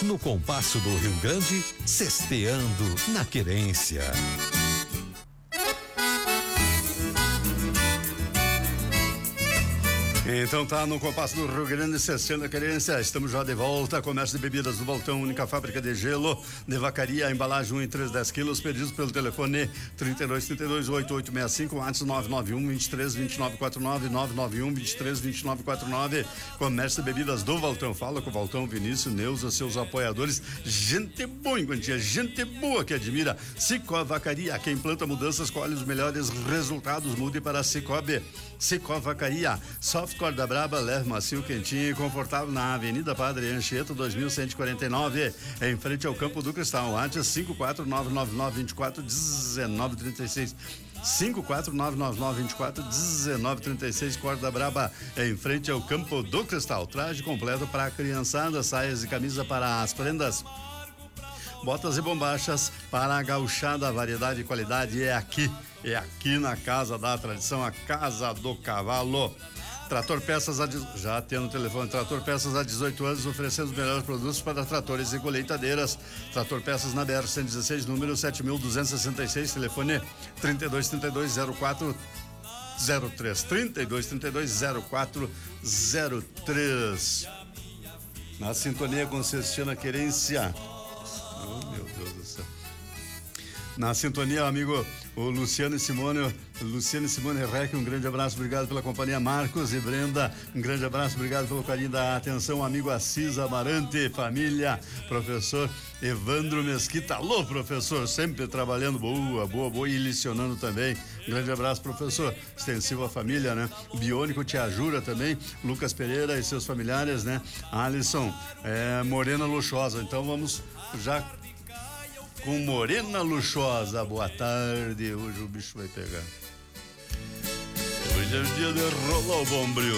no compasso do Rio Grande, cesteando na querência. Então tá no compasso do Rio Grande, cesteando a querência. Estamos já de volta. Comércio de bebidas do Voltão, única fábrica de gelo de Vacaria, embalagem 1 em 3, 10 quilos, pedidos pelo telefone 3232-8865, WhatsApp 991-23-2949, 991-23-2949. Comércio de bebidas do Voltão. Fala com o Voltão, Vinícius, Neuza, seus apoiadores. Gente boa em quantia, gente boa que admira. Cicobi Vacaria, quem planta mudanças colhe os melhores resultados. Mude para Cicobi. Cicobi Vacaria, soft corda braba, leve, macio, quentinho e confortável na Avenida Padre Anchieta 2149, em frente ao Campo do Cristal. WhatsApp 54999241936. 54999241936, corda braba, em frente ao Campo do Cristal. Traje completo para a criançada, saias e camisa para as prendas, botas e bombachas para a gauchada. Variedade e qualidade é aqui na Casa da Tradição, a Casa do Cavalo. Trator Peças, já tendo telefone, Trator Peças há 18 anos, oferecendo os melhores produtos para tratores e colheitadeiras. Trator Peças na BR 116, número 7266, telefone 32320403, 32320403. Na sintonia com Cestina Querência. Oh, meu Deus do céu. Na sintonia, amigo, o Luciano Simone Rec, um grande abraço, obrigado pela companhia. Marcos e Brenda, um grande abraço, obrigado pelo carinho da atenção. Amigo Assis Amarante, família, professor Evandro Mesquita, alô professor, sempre trabalhando, boa, e licionando também. Um grande abraço, professor. Extensivo à família, né? Biônico te ajuda também, Lucas Pereira e seus familiares, né? Alisson, Morena Luxuosa. Então vamos já com Morena Luxuosa. Boa tarde, hoje o bicho vai pegar. Hoje é o dia de rolar o bombril.